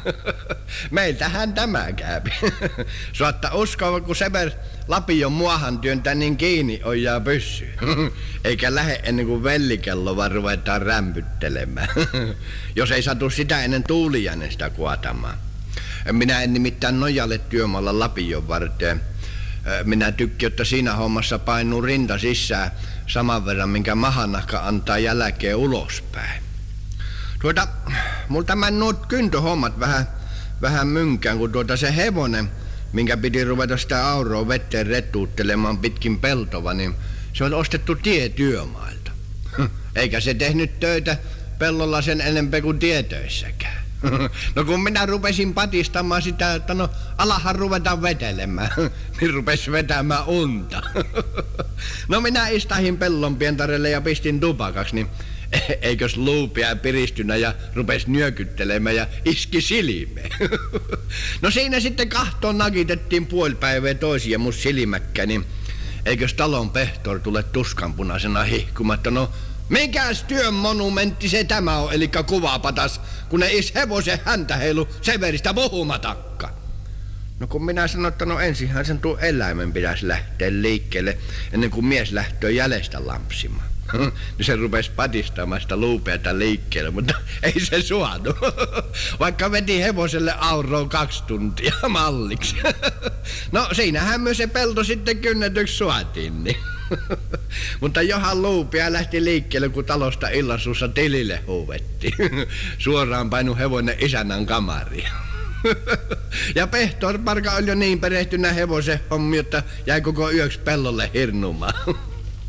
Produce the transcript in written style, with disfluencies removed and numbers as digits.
Meiltähän tämä käypi. Suotta uskoa, kun Sever lapion muahan työntää niin kiinni ojaa pyssyy. Eikä lähde ennen kuin vellikello vaan ruvetaan rämpyttelemään. Jos ei satu sitä ennen tuulijainen sitä kuotamaan. Minä en nimittäin nojalle työmaalla lapion varteen. Minä tykkään, että siinä hommassa painuu rinta sisään saman verran, minkä mahanahka antaa jälkeen ulospäin. Multa mä nuot kyntöhommat vähän mynkään, kun se hevonen, minkä piti ruveta sitä auroa veteen retuuttelemaan pitkin peltova, niin se on ostettu tietyömailta. Eikä se tehnyt töitä pellolla sen enempää kuin tietöissäkään. No kun minä rupesin patistamaan sitä, että no alahan ruvetaan vetelemään, niin rupesi vetämään unta. No minä istahin pellon pientarelle ja pistin tupakaksi, niin eikös luupia piristynä ja rupesi nyökyttelemään ja iski silmeen. No siinä sitten kahtoon nakitettiin puolipäivää toisia mun silmäkkä, niin eikös talon pehtori tule tuskanpunaisena hihkumatta, no mikäs työn monumentti se tämä on, elikkä kuvapatas, kun ei hevosen häntä heilu Severistä puhumatakka. No kun minä sanoin, että no ensinhän sen tuon eläimen pitäisi lähteä liikkeelle ennen kuin mies lähtee jäljestä lampsimaan. Niin se rupesi patistamaan sitä luupeata liikkeelle, mutta ei se suonut. Vaikka veti hevoselle auroon 2 tuntia malliksi. No siinähän myös se pelto sitten kynnetyksi suotiin, niin. Mutta johan luupia lähti liikkeelle, kun talosta illansuussa tilille huuvettiin. Suoraan painu hevonen isännän kamariin. Ja pehtori Parka oli jo niin perehtynä hevosen hommi, että jäi koko yöksi pellolle hirnumaan.